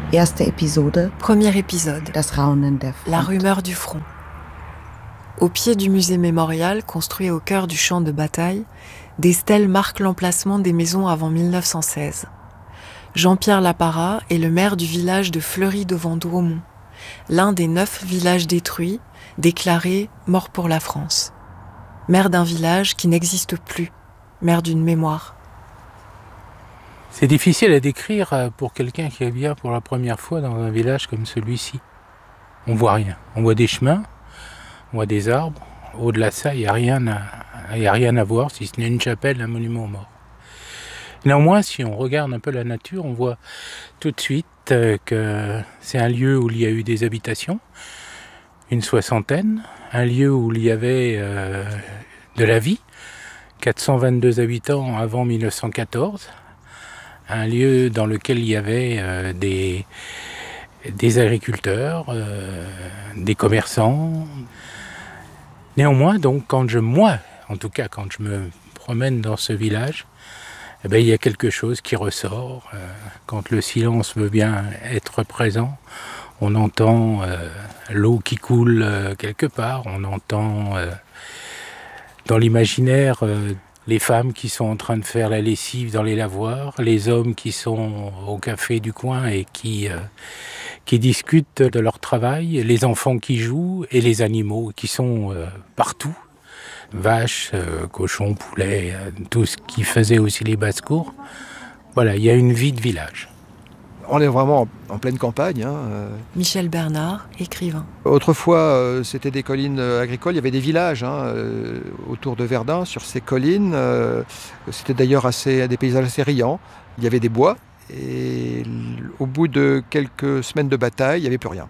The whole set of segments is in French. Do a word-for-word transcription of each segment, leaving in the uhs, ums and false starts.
Erster Episode. Premier épisode. Das Raunen der Front. La rumeur du front. Au pied du musée mémorial, construit au cœur du champ de bataille, des stèles marquent l'emplacement des maisons avant mille neuf cent seize. Jean-Pierre Lapparat est le maire du village de Fleury-devant-Douaumont, l'un des neuf villages détruits, déclarés morts pour la France. Maire d'un village qui n'existe plus, maire d'une mémoire. C'est difficile à décrire pour quelqu'un qui vient pour la première fois dans un village comme celui-ci. On voit rien. On voit des chemins, on voit des arbres. Au-delà de ça, il n'y a rien à, il y a rien à voir, si ce n'est une chapelle, un monument aux morts. Néanmoins, si on regarde un peu la nature, on voit tout de suite que c'est un lieu où il y a eu des habitations, une soixantaine, un lieu où il y avait euh, de la vie, quatre cent vingt-deux habitants avant mille neuf cent quatorze, un lieu dans lequel il y avait euh, des, des agriculteurs, euh, des commerçants. Néanmoins, donc, quand je, moi, en tout cas, quand je me promène dans ce village, eh bien, il y a quelque chose qui ressort. Euh, quand le silence veut bien être présent, on entend euh, l'eau qui coule euh, quelque part, on entend euh, dans l'imaginaire euh, les femmes qui sont en train de faire la lessive dans les lavoirs, les hommes qui sont au café du coin et qui, euh, qui discutent de leur travail, les enfants qui jouent et les animaux qui sont euh, partout. Vaches, euh, cochons, poulets, euh, tout ce qui faisait aussi les basses-cours. Voilà, il y a une vie de village. On est vraiment en, en pleine campagne. Hein. Michel Bernard, écrivain. Autrefois, euh, c'était des collines agricoles. Il y avait des villages hein, euh, autour de Verdun, sur ces collines. Euh, c'était d'ailleurs assez, des paysages assez riants. Il y avait des bois. Et au bout de quelques semaines de bataille, il n'y avait plus rien.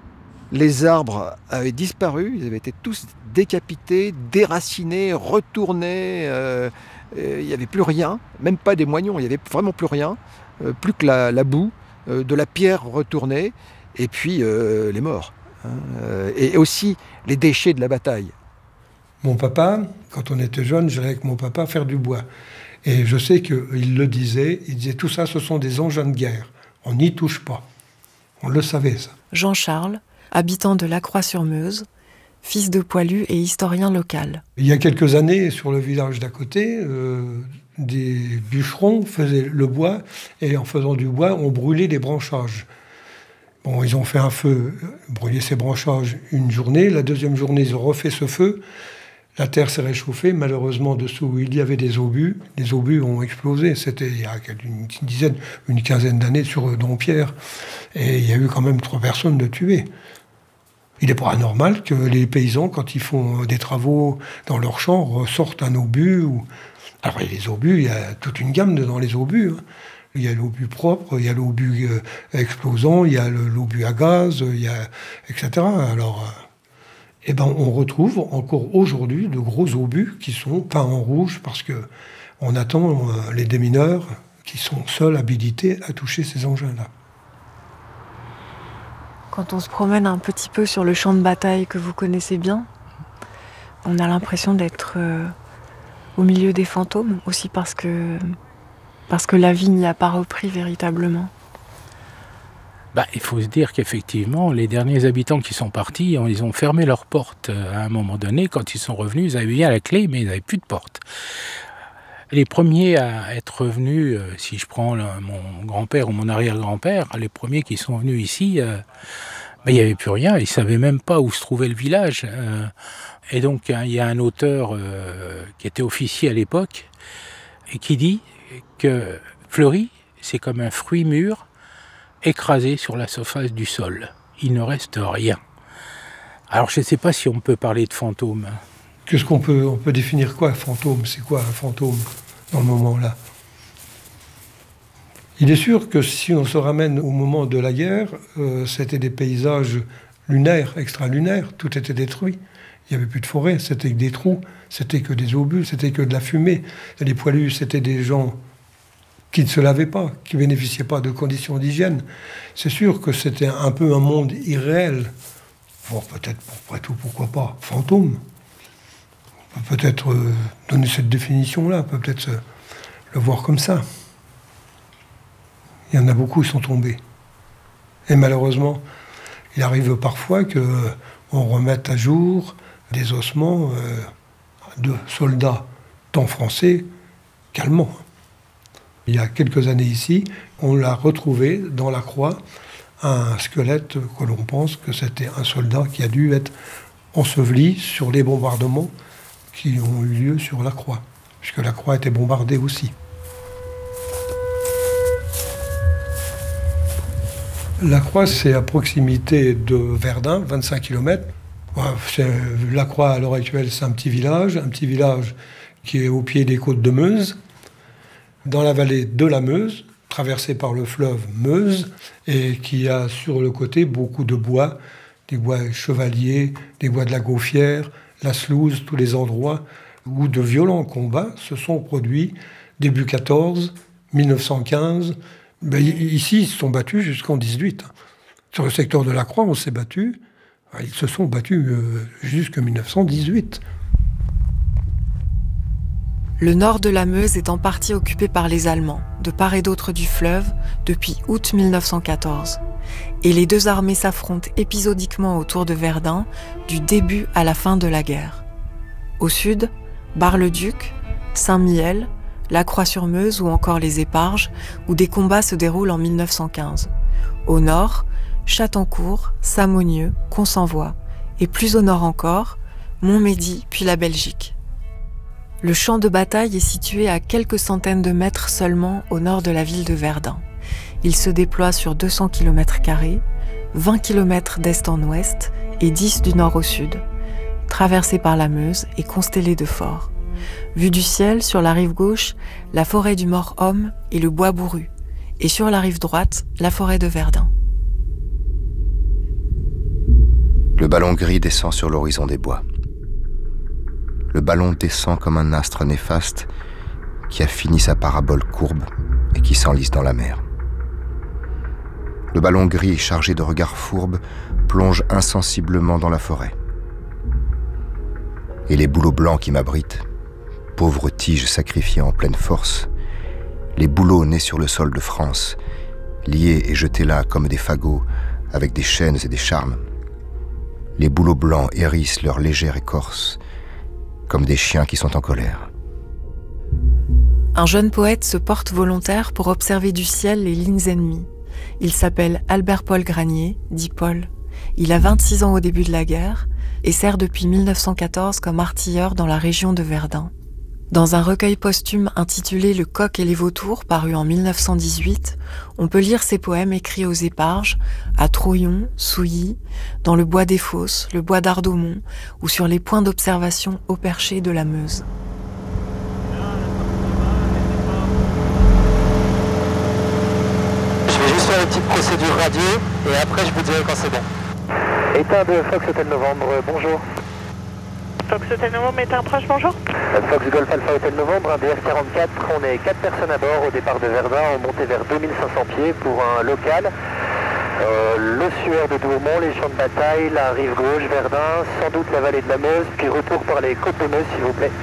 Les arbres avaient disparu. Ils avaient été tous décapités, déracinés, retournés. Euh, il n'y avait plus rien. Même pas des moignons. Il n'y avait vraiment plus rien. Euh, plus que la, la boue. Euh, de la pierre retournée, et puis euh, les morts. Hein, euh, et aussi les déchets de la bataille. Mon papa, quand on était jeune, j'allais avec mon papa faire du bois. Et je sais qu'il le disait, il disait tout ça, ce sont des engins de guerre. On n'y touche pas. On le savait, ça. Jean-Charles, habitant de Lacroix-sur-Meuse, fils de poilu et historien local. Il y a quelques années, sur le village d'à côté, euh, des bûcherons faisaient le bois, et en faisant du bois, on brûlait les branchages. Bon, ils ont fait un feu, brûlé ces branchages une journée. La deuxième journée, ils ont refait ce feu. La terre s'est réchauffée. Malheureusement, dessous, il y avait des obus. Les obus ont explosé. C'était il y a une dizaine, une quinzaine d'années sur Dompierre. Et il y a eu quand même trois personnes de tuées. Il n'est pas anormal que les paysans, quand ils font des travaux dans leur champ, ressortent un obus. Ou... Alors, les obus, il y a toute une gamme dans les obus. Hein. Il y a l'obus propre, il y a l'obus euh, explosant, il y a le, l'obus à gaz, il y a, et cetera. Alors, euh, eh ben, on retrouve encore aujourd'hui de gros obus qui sont peints en rouge parce qu'on attend euh, les démineurs qui sont seuls habilités à toucher ces engins-là. Quand on se promène un petit peu sur le champ de bataille que vous connaissez bien, on a l'impression d'être euh, au milieu des fantômes, aussi parce que, parce que la vie n'y a pas repris véritablement. Bah, il faut se dire qu'effectivement, les derniers habitants qui sont partis, ils ont fermé leurs portes à un moment donné. Quand ils sont revenus, ils avaient bien la clé, mais ils n'avaient plus de porte. Les premiers à être revenus, euh, si je prends le, mon grand-père ou mon arrière-grand-père, les premiers qui sont venus ici, euh, ben, il n'y avait plus rien, ils ne savaient même pas où se trouvait le village. Euh, et donc hein, il y a un auteur euh, qui était officier à l'époque, et qui dit que Fleury, c'est comme un fruit mûr écrasé sur la surface du sol. Il ne reste rien. Alors je ne sais pas si on peut parler de fantôme. Qu'est-ce qu'on peut, on peut définir quoi, un fantôme ? C'est quoi un fantôme dans le moment-là ? Il est sûr que si on se ramène au moment de la guerre, euh, c'était des paysages lunaires, extralunaires, tout était détruit. Il n'y avait plus de forêt, c'était que des trous, c'était que des obus, c'était que de la fumée. Les poilus, c'était des gens qui ne se lavaient pas, qui ne bénéficiaient pas de conditions d'hygiène. C'est sûr que c'était un peu un monde irréel. Bon, peut-être, après tout, pourquoi pas, fantôme. On peut peut-être euh, donner cette définition-là, on peut peut-être se, le voir comme ça. Il y en a beaucoup qui sont tombés. Et malheureusement, il arrive parfois qu'on remette à jour des ossements euh, de soldats, tant français qu'allemands. Il y a quelques années ici, on l'a retrouvé dans la croix, un squelette que l'on pense que c'était un soldat qui a dû être enseveli sur les bombardements qui ont eu lieu sur la croix, puisque la croix était bombardée aussi. La Croix, c'est à proximité de Verdun, vingt-cinq kilomètres. La Croix, à l'heure actuelle, c'est un petit village, un petit village qui est au pied des côtes de Meuse, dans la vallée de la Meuse, traversée par le fleuve Meuse, et qui a sur le côté beaucoup de bois, des bois chevaliers, des bois de la Gauffière, la Sluze, tous les endroits où de violents combats se sont produits début quatorze, mille neuf cent quinze. Ben, ici, ils se sont battus jusqu'en dix-huit. Sur le secteur de la Croix, on s'est battu. Ils se sont battus euh, jusqu'en mille neuf cent dix-huit. Le nord de la Meuse est en partie occupé par les Allemands, de part et d'autre du fleuve, depuis août mille neuf cent quatorze. Et les deux armées s'affrontent épisodiquement autour de Verdun, du début à la fin de la guerre. Au sud, Bar-le-Duc, Saint-Mihiel, la Croix-sur-Meuse ou encore les Éparges, où des combats se déroulent en mille neuf cent quinze. Au nord, Châtencourt, Samonieux, Consenvoie, et plus au nord encore, Montmédy puis la Belgique. Le champ de bataille est situé à quelques centaines de mètres seulement au nord de la ville de Verdun. Il se déploie sur deux cents kilomètres carrés, vingt kilomètres d'est en ouest et dix du nord au sud, traversé par la Meuse et constellé de forts. Vu du ciel, sur la rive gauche, la forêt du Mort-Homme et le bois bourru, et sur la rive droite, la forêt de Verdun. Le ballon gris descend sur l'horizon des bois. Le ballon descend comme un astre néfaste qui a fini sa parabole courbe et qui s'enlise dans la mer. Le ballon gris, chargé de regards fourbes, plonge insensiblement dans la forêt. Et les bouleaux blancs qui m'abritent, pauvres tiges sacrifiées en pleine force, les bouleaux nés sur le sol de France, liés et jetés là comme des fagots, avec des chaînes et des charmes. Les bouleaux blancs hérissent leur légère écorce, comme des chiens qui sont en colère. Un jeune poète se porte volontaire pour observer du ciel les lignes ennemies. Il s'appelle Albert-Paul Granier, dit Paul. Il a vingt-six ans au début de la guerre et sert depuis mille neuf cent quatorze comme artilleur dans la région de Verdun. Dans un recueil posthume intitulé Le Coq et les Vautours, paru en mille neuf cent dix-huit, on peut lire ses poèmes écrits aux Éparges, à Trouillon, Souilly, dans le bois des Fosses, le bois d'Ardomont ou sur les points d'observation au perché de la Meuse. Je vais juste faire une petite procédure radio et après je vous dirai quand c'est bon. État de Fox Hotel Novembre, bonjour. Fox Hotel Novembre, état approche, bonjour. Fox Golf Alpha Hotel Novembre, un D F quarante-quatre, on est quatre personnes à bord au départ de Verdun, on montait vers deux mille cinq cents pieds pour un local. Euh, l'ossuaire de Douaumont, les champs de bataille, la rive gauche, Verdun, sans doute la vallée de la Meuse, puis retour par les côtes de Meuse s'il vous plaît.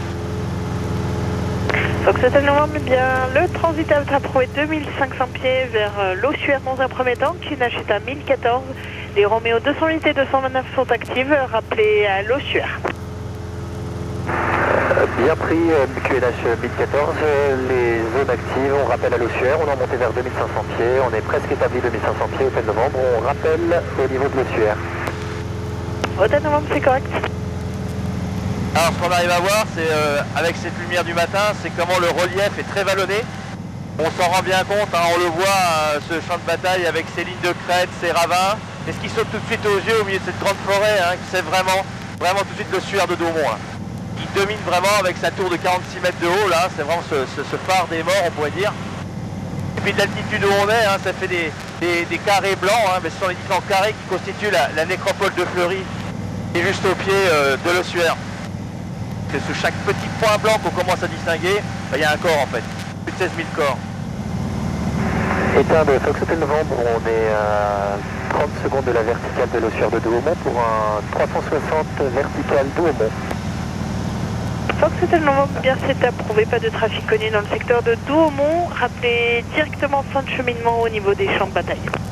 Fox Hotel Novembre, eh bien, le transit a approuvé deux mille cinq cents pieds vers euh, l'ossuaire dans un premier temps, qui nage à mille quatorze. Les Roméo deux cent huit et deux cent vingt-neuf sont actives, rappelez à l'ossuaire. Bien pris, Q N H mille quatorze, les zones actives, on rappelle à l'ossuaire, on est monté vers deux mille cinq cents pieds, on est presque établi deux mille cinq cents pieds, Hôtel Novembre, on rappelle au niveau de l'ossuaire. Hôtel Novembre, c'est correct. Alors ce qu'on arrive à voir, c'est euh, avec cette lumière du matin, c'est comment le relief est très vallonné. On s'en rend bien compte, hein, on le voit, euh, ce champ de bataille avec ses lignes de crête, ses ravins. Et ce qui saute tout de suite aux yeux au milieu de cette grande forêt, hein, c'est vraiment, vraiment tout de suite l'ossuaire de Douaumont. Là. Il domine vraiment avec sa tour de quarante-six mètres de haut, là, c'est vraiment ce, ce, ce phare des morts, on pourrait dire. Et puis de l'altitude où on est, hein, ça fait des, des, des carrés blancs, hein, mais ce sont les différents carrés qui constituent la, la nécropole de Fleury, qui est juste au pied euh, de l'ossuaire. C'est sous chaque petit point blanc qu'on commence à distinguer, il bah, y a un corps en fait, plus de seize mille corps. État de Fox Hotel Novembre, on est à trente secondes de la verticale de l'ossuaire de Douaumont pour un trois cent soixante vertical Douaumont. Fox Hotel Novembre, bien c'est approuvé, pas de trafic connu dans le secteur de Douaumont. Rappelez directement fin de cheminement au niveau des champs de bataille.